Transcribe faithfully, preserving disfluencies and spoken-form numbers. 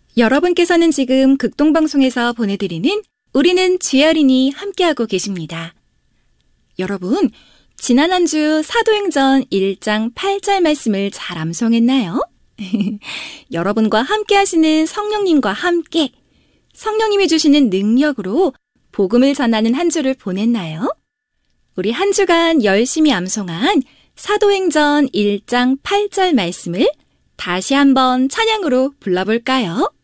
여러분께서는 지금 극동방송에서 보내드리는 우리는 주야린이 함께하고 계십니다. 여러분, 지난 한 주 사도행전 일 장 팔 절 말씀을 잘 암송했나요? 여러분과 함께 하시는 성령님과 함께 성령님이 주시는 능력으로 복음을 전하는 한 주를 보냈나요? 우리 한 주간 열심히 암송한 사도행전 일 장 팔 절 말씀을 다시 한번 찬양으로 불러볼까요?